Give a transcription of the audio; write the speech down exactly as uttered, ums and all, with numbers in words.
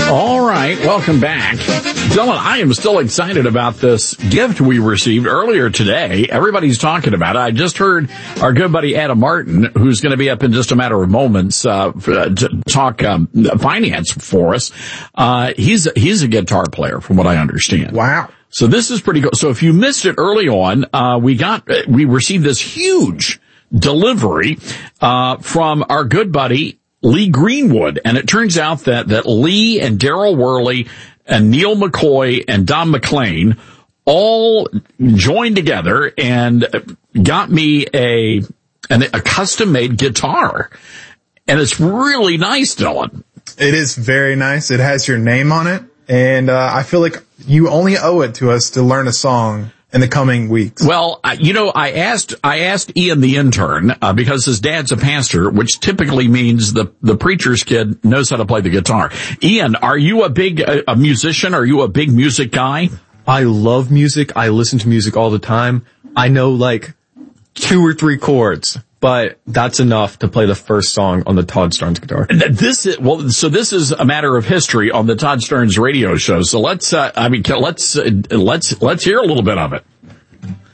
All right, welcome back. Dylan, I am still excited about this gift we received earlier today. Everybody's talking about it. I just heard our good buddy Adam Martin, who's going to be up in just a matter of moments, uh, to talk um, finance for us. Uh, he's, he's a guitar player, from what I understand. Wow. So this is pretty cool. So if you missed it early on, uh, we got, we received this huge delivery, uh, from our good buddy Lee Greenwood. And it turns out that, that Lee and Daryl Worley and Neil McCoy and Don McLean all joined together and got me a, an, a custom made guitar. And it's really nice, Dylan. It is very nice. It has your name on it. And, uh, I feel like you only owe it to us to learn a song in the coming weeks. Well, uh, you know, I asked, I asked Ian the intern, uh, because his dad's a pastor, which typically means the, the preacher's kid knows how to play the guitar. Ian, are you a big, a, a musician? Are you a big music guy? I love music. I listen to music all the time. I know like two or three chords, but that's enough to play the first song on the Todd Starnes guitar. This is, well, so this is a matter of history on the Todd Starnes radio show. So let's, uh, I mean, let's, uh, let's, let's hear a little bit of it.